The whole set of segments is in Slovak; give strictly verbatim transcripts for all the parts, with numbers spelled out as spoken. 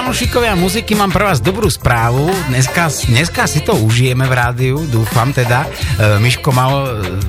fanúšikovia muziky, mám pre vás dobrú správu. Dneska, dneska si to užijeme v rádiu, dúfam teda. E, Miško mal e,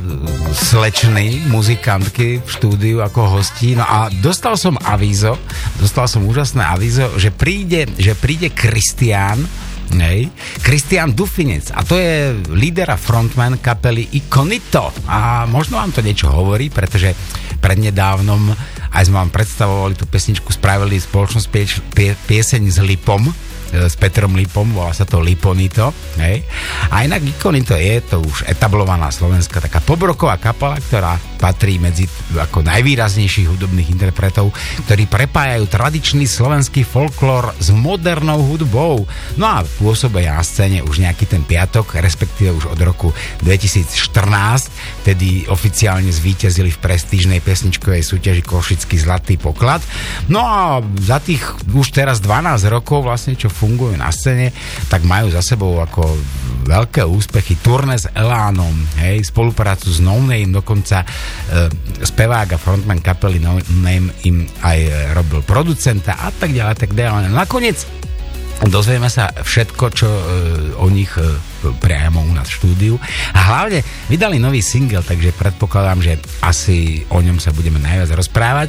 slečny muzikantky v štúdiu ako hostí. No a dostal som avízo, dostal som úžasné avízo, že príde, že príde Kristián, hej, Kristián Dufinec, a to je líder a frontman kapely Ikonito. A možno vám to niečo hovorí, pretože prednedávnom aj sme vám predstavovali tú pesničku, spravili spoločnosť pie, pie, pieseň s Lipom, s Petrom Lipom, volá sa to Liponito, hej. A inak Ikonito je to už etablovaná slovenská taká pobroková kapela, ktorá patrí medzi ako najvýraznejších hudobných interpretov, ktorí prepájajú tradičný slovenský folklór s modernou hudbou. No a pôsobia na scéne už nejaký ten piatok, respektíve už od roku dvetisícštrnásť, tedy oficiálne zvíťazili v prestížnej pesničkovej súťaži Košický zlatý poklad. No a za tých už teraz dvanásť rokov vlastne, čo fungujú na scéne, tak majú za sebou ako veľké úspechy, turné s Elánom, hej, spoluprácu s No Name, dokonca e, spevák a frontman kapely No Name im aj robil producenta a tak ďalej, tak ďalej. Nakoniec dozvieme sa všetko, čo e, o nich e, priamo u nás v štúdiu. A hlavne vydali nový single, takže predpokladám, že asi o ňom sa budeme najviac rozprávať. E,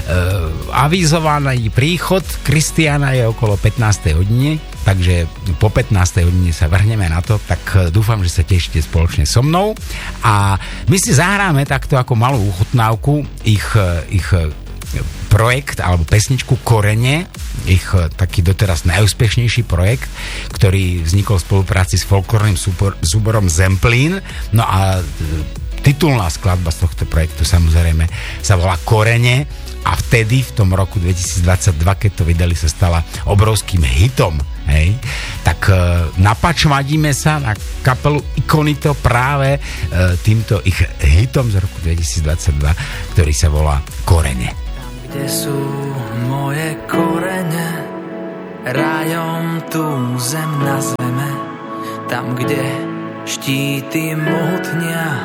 avizovaný príchod Kristiána je okolo pätnástej hodine, takže po pätnástej hodine sa vrhneme na to, tak dúfam, že sa tešíte spoločne so mnou. A my si zahráme takto ako malú uchutnávku ich, ich projekt alebo pesničku Korene, ich taký doteraz najúspešnejší projekt, ktorý vznikol v spolupráci s folklórnym súborom Zemplín. No a titulná skladba z tohto projektu samozrejme sa volá Korene a vtedy v tom roku dvetisícdvadsaťdva, keď to vydali, sa stala obrovským hitom. Hej. Tak e, napačmadíme sa na kapelu Ikonito práve e, týmto ich hitom z roku dvetisícdvadsaťdva, ktorý sa volá Korene. Kde sú moje korene, rajom tú zem na zeme, tam, kde štíty mohutnia